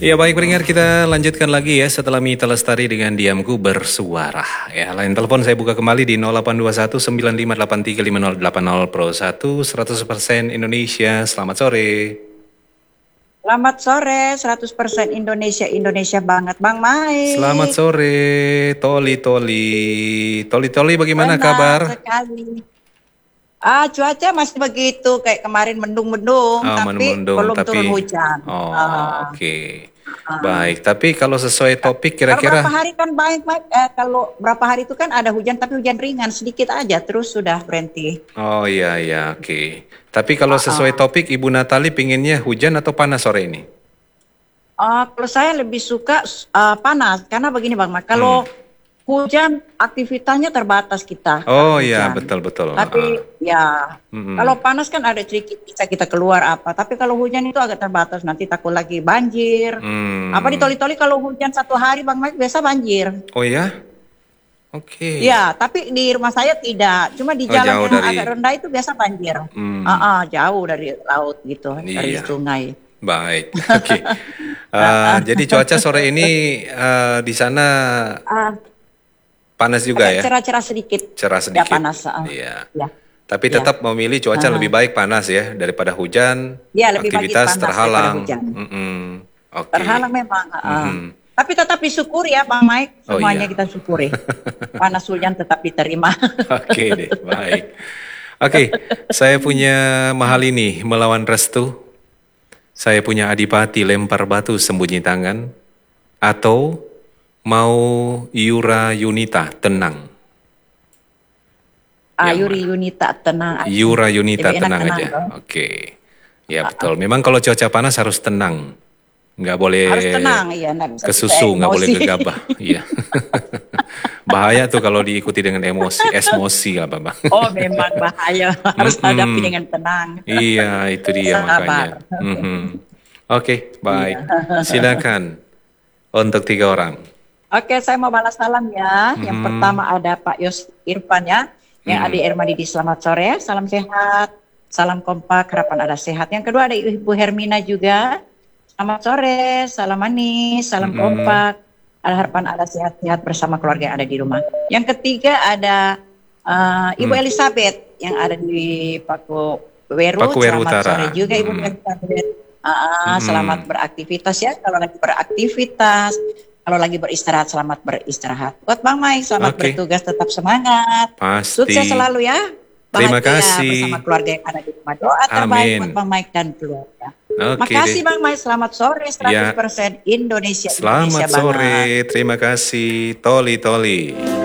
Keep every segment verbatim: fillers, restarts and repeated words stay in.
Ya baik pendengar, kita lanjutkan lagi ya setelah Mita Lestari dengan Diamku Bersuara. Ya, lain telepon saya buka kembali di nol delapan dua satu sembilan lima delapan tiga lima nol delapan nol Pro satu seratus persen Indonesia. Selamat sore. Selamat sore, seratus persen Indonesia, Indonesia banget Bang Mai. Selamat sore, Toli Toli. Toli Toli bagaimana Benar kabar? sekali. Ah, cuaca masih begitu kayak kemarin mendung-mendung, Oh, tapi mendung, belum tapi turun hujan. oh, Ah, oke. ah. Baik, tapi kalau sesuai topik Kalau berapa kira-kira hari kan baik, Mike. Eh, kalau berapa hari itu kan ada hujan, tapi hujan ringan sedikit aja, terus sudah berhenti. Oh iya iya oke. Tapi kalau Ah, sesuai ah. topik Ibu Natali pinginnya hujan atau panas sore ini? Ah, kalau saya lebih suka ah, panas, karena begini Bang Mike. Kalau Hmm. hujan aktivitasnya terbatas kita Oh kalau iya hujan. betul betul. Tapi Ah. ya Mm-mm. kalau panas kan ada sedikit bisa kita keluar apa. Tapi kalau hujan itu agak terbatas, nanti takut lagi banjir. Apa di Hmm. Toli-Toli kalau hujan satu hari Bang Mike biasa banjir. Oh ya? Oke. Ya, tapi di rumah saya tidak. Cuma di Oh jalan jauh yang dari. agak rendah itu biasa banjir. Hmm. Ah, ah, jauh dari laut gitu, dari Iya. sungai. Baik. Oke. Eh, jadi cuaca sore ini eh, di sana Ah, panas juga agak ya? cerah-cerah sedikit. Cerah Ya sedikit. panas. ah. Iya. Ya, Tapi ya. tetap memilih cuaca Ah. lebih baik panas ya daripada hujan. Ya, lebih baik Aktivitas panas daripada terhalang. hujan. Mm-mm. Oke. Terhalang memang. ah. Mhm. Tapi tetap disyukuri ya Bang Mike. Oh Semuanya iya. kita syukuri. Panas hujan tetap diterima. Oke deh, baik. Oke, saya punya Mahalini melawan Restu. Saya punya Adipati lempar batu sembunyi tangan. Atau mau Yura Yunita tenang. Ah, Yang Yuri mana? Yunita tenang aja. Yura Yunita Lebih enak tenang tenang aja. dong. Oke. Ya betul. Memang kalau cuaca panas harus tenang. Nggak boleh Harus tenang, iya. Nggak bisa ke kita susu, nggak boleh emosi. gegabah. Iya. Bahaya tuh kalau diikuti dengan emosi, esmosi apa bang. Oh, memang bahaya. Harus Mm-mm. hadapi dengan tenang. Iya, itu dia makanya. Sabar. Mhm. Oke, baik. Iya. Silakan untuk tiga orang. Oke, saya mau balas salam ya. Yang Mhm. pertama ada Pak Yos Irfan ya. Yang Mhm. Adi Ermadi di selamat sore. Salam sehat. Salam kompak, harapan ada sehat. Yang kedua ada Ibu Hermina juga. Selamat sore, salam manis, salam Mhm. kompak. Ada harapan ada sehat-sehat bersama keluarga yang ada di rumah. Yang ketiga ada uh, Ibu Hmm. Elizabeth yang ada di Paku Weru. Paku Weru Selamat Utara. sore juga Ibu Mhm. Elizabeth. Ah, Mhm. selamat beraktivitas ya. Kalau lagi beraktivitas, kalau lagi beristirahat, selamat beristirahat. Buat Bang Mai, selamat Oke. bertugas, tetap semangat. Pasti. Sukses selalu ya. Terima Bahagia kasih. bersama keluarga yang ada di rumah. Doa terbaik Amin. buat Bang Mike dan keluarga. Oke Makasih deh. Bang Mai, selamat sore seratus persen Indonesia, Indonesia Selamat sore. banget. Terima kasih. Toli Toli.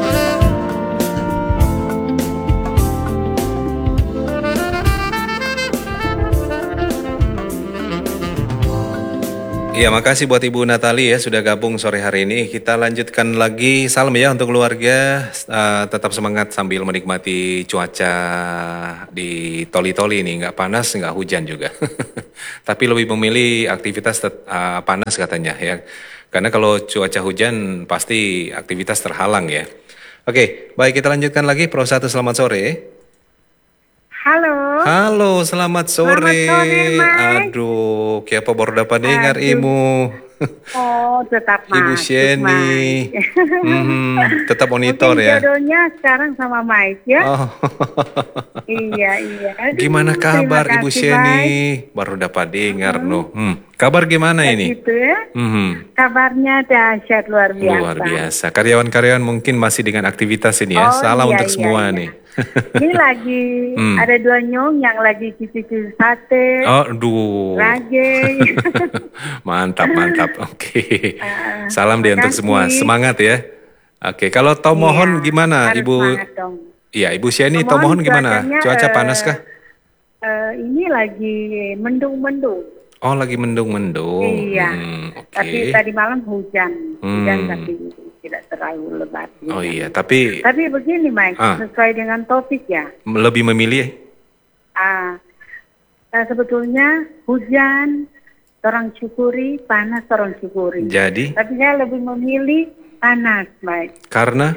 Iya, makasih buat Ibu Natali ya sudah gabung sore hari ini. Kita lanjutkan lagi salam ya untuk keluarga. Uh, tetap semangat sambil menikmati cuaca di Toli-Toli ini. Nggak panas, nggak hujan juga. Tapi lebih memilih aktivitas tet- uh, panas katanya ya. Karena kalau cuaca hujan pasti aktivitas terhalang ya. Oke, baik kita lanjutkan lagi. Pro satu selamat sore. Halo. Halo, selamat sore. Selamat sore, Mai. Aduh, siapa baru dapat dengar Aduh. imu. Oh, tetap Ibu masuk, Sheni. Mai. Mhm, tetap monitor Mungkin ya. jodohnya sekarang sama Mike ya. Oh. Iya, iya. Aduh, Gimana kabar terima Ibu kasih, Sheni? Mike. Baru dapat dengar noh. Hmm, kabar gimana ini? Gitu ya. Mhm, Kabarnya dahsyat luar biasa. luar biasa. Karyawan-karyawan mungkin masih dengan aktivitas ini ya. Oh, Salam iya, untuk iya, semua iya. nih. Ini lagi Hmm. ada dua nyong yang lagi cuci-cuci sate, Oh, aduh. rage. Mantap, mantap. Oke. Ah, Salam deh untuk semua. makasih. Semangat ya. Oke, kalau Tomohon Iya, gimana, harus Ibu? semangat dong. Iya, Ibu Sheni, Tomohon Tomohon gimana? cuacanya, Cuaca eh, panas kah? Eh, ini lagi mendung-mendung. Oh, lagi mendung-mendung. Iya. Hmm, oke. Tapi tadi malam hujan, hujan Hmm. tapi tidak terlalu lebat. Oh iya, tapi Tapi begini, Mike, Ah. sesuai dengan topik ya. lebih memilih. Ah, eh, sebetulnya hujan orang syukuri, panas orang syukuri. Jadi, Tapi saya lebih memilih panas, Mike. karena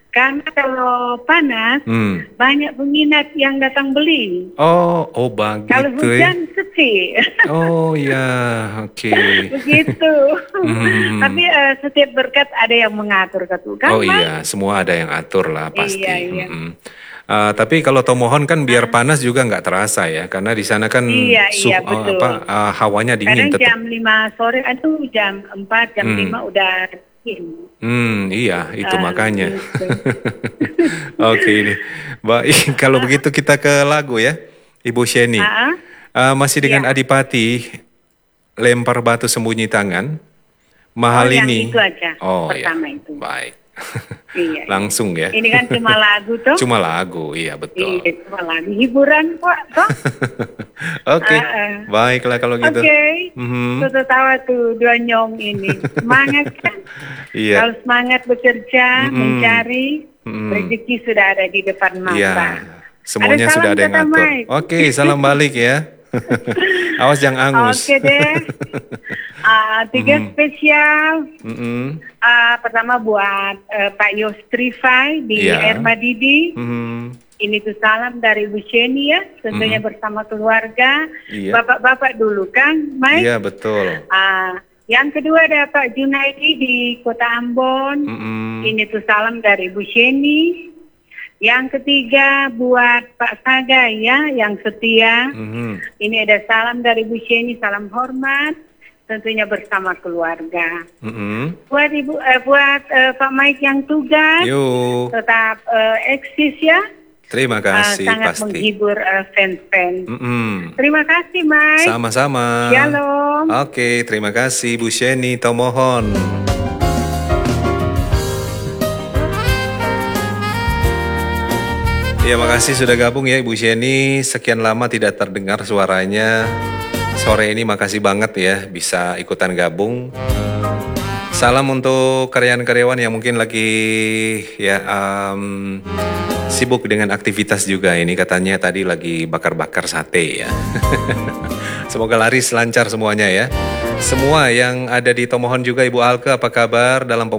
Karena kalau panas, Hmm. banyak peminat yang datang beli. Oh, oh begitu. Kalau ya. hujan, sepi. Oh ya, oke. Begitu. Hmm. Tapi uh, setiap berkat ada yang mengatur, Katu. Kan, Oh Mas? iya, semua ada yang atur lah pasti. Iya, iya. Mm-mm. Uh, tapi kalau tomohon kan biar panas juga nggak terasa ya, karena di sana kan Iya, su- iya, uh, betul. apa uh, hawanya dingin Kadang tetap. jam lima sore, aduh jam empat, jam Hmm. lima udah dingin. Hmm, iya itu Ah, makanya. gitu. Oke ini, baik. Kalau begitu kita ke lagu ya, Ibu Sheni. Ah, Uh, masih dengan Iya. Adipati, lempar batu sembunyi tangan. Oh, Mahal yang ini. itu aja, Oh ya, pertama itu. baik. Iya, iya. Langsung ya. Ini kan cuma lagu toh? Cuma lagu, iya betul. Iya, cuma lagu. Hiburan kok, toh? Oke, Ah, ah. baiklah kalau gitu. Oke. Mhm. Tuh tawa tuh dua nyong ini. Semangat kan? Iya, Kalau semangat bekerja, Mm-mm. mencari, Mm-mm. rezeki sudah ada di depan mata. iya. Semuanya Ada sudah salam ada yang kata ngatur. Mike. Oke, salam balik ya. Awas jangan angus. Oke deh. Ah, tiga spesial. Mm-mm. Ah, pertama buat eh, Pak Yos Trifai di Iya. Air Madidi. Mhm. Ini tuh salam dari Bu Sheni ya, tentunya Mhm. bersama keluarga. Iya. Bapak-bapak dulu kan, Mike? Iya betul. Ah, yang kedua ada Pak Junaidi di Kota Ambon. Mm-mm. Ini tuh salam dari Bu Sheni. Yang ketiga buat Pak Saga ya, yang setia. Mhm. Ini ada salam dari Bu Sheni, salam hormat, tentunya bersama keluarga. Mhm. Buat Ibu, eh, buat eh, Pak Mike yang tugas, Yuk, tetap eh, eksis ya. terima Eh, kasih sangat pasti. menghibur eh, fans-fans. Mm-mm. Terima kasih Mike. Sama-sama. Shalom. Oke, terima kasih Bu Sheni Tomohon. Ya, makasih sudah gabung ya Ibu Sheni. Sekian lama tidak terdengar suaranya. Sore ini makasih banget ya bisa ikutan gabung. Salam untuk karyawan-karyawan yang mungkin lagi ya em, sibuk dengan aktivitas juga ini, katanya tadi lagi bakar-bakar sate ya. Semoga laris lancar semuanya ya. Semua yang ada di Tomohon juga, Ibu Alke apa kabar dalam pem-